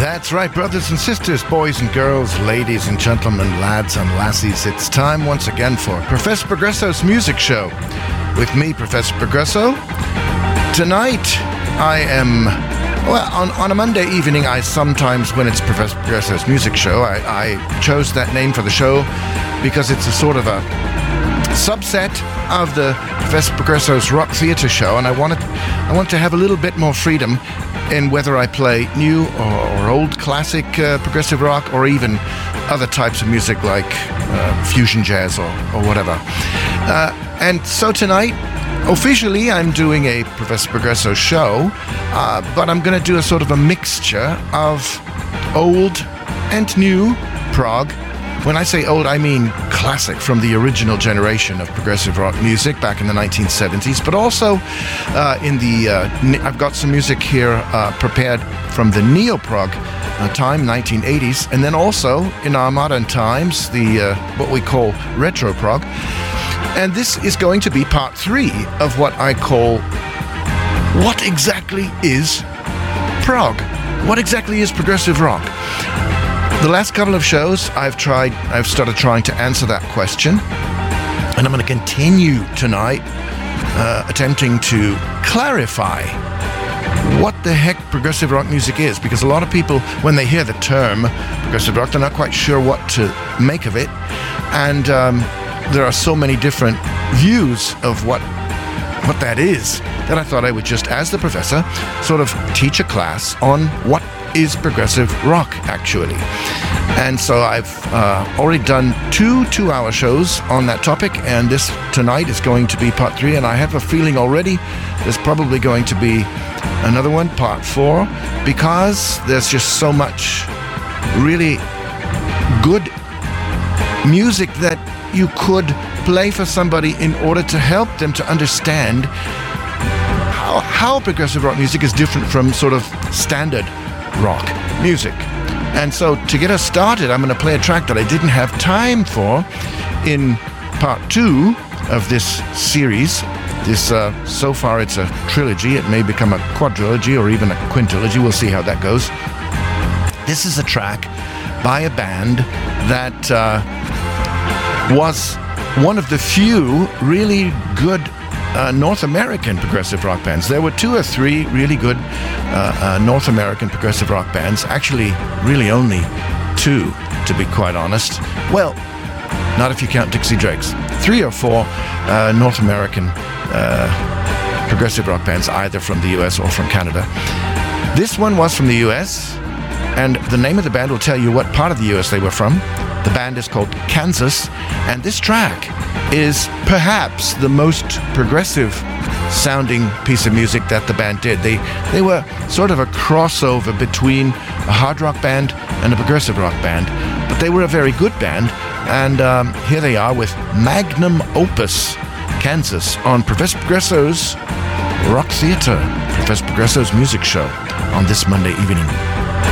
That's right, brothers and sisters, boys and girls, ladies and gentlemen, lads and lassies. It's time once again for Professor Progresso's Music Show. With me, Professor Progresso. Tonight, I am... Well, on a Monday evening, I sometimes, when it's Professor Progresso's Music Show, I chose that name for the show because it's a sort of a subset of the Professor Progresso's Rock Theatre Show, and I want to have a little bit more freedom in whether I play new or old classic progressive rock, or even other types of music like fusion jazz or whatever. And so tonight, officially, I'm doing a Professor Progresso show, but I'm going to do a sort of a mixture of old and new prog. When I say old, I mean classic, from the original generation of progressive rock music back in the 1970s, but also I've got some music here prepared from the neo-prog time, 1980s, and then also in our modern times, the what we call retro prog. And this is going to be part 3 of what I call, what exactly is prog? What exactly is progressive rock? The last couple of shows I've started trying to answer that question, and I'm going to continue tonight attempting to clarify what the heck progressive rock music is, because a lot of people, when they hear the term progressive rock, they're not quite sure what to make of it, and there are so many different views of what that is that I thought I would just, as the professor, sort of teach a class on what is progressive rock, actually. And so I've already done 2 2-hour shows on that topic, and this tonight is going to be part 3, and I have a feeling already there's probably going to be another one, part 4, because there's just so much really good music that you could play for somebody in order to help them to understand how progressive rock music is different from sort of standard rock music. And so to get us started, I'm going to play a track that I didn't have time for in part 2 of this series. So far it's a trilogy. It may become a quadrilogy or even a quintilogy. We'll see how that goes. This is a track by a band that was one of the few really good North American progressive rock bands. There were 2 or 3 really good North American progressive rock bands. Actually, really only 2, to be quite honest. Well, not if you count Dixie Dregs. 3 or 4 North American progressive rock bands, either from the US or from Canada. This one was from the US, and the name of the band will tell you what part of the US they were from. The band is called Kansas, and this track is perhaps the most progressive sounding piece of music that the band did. They were sort of a crossover between a hard rock band and a progressive rock band, but they were a very good band, and here they are with Magnum Opus, Kansas, on Professor Progresso's Rock Theatre, Professor Progresso's Music Show on this Monday evening.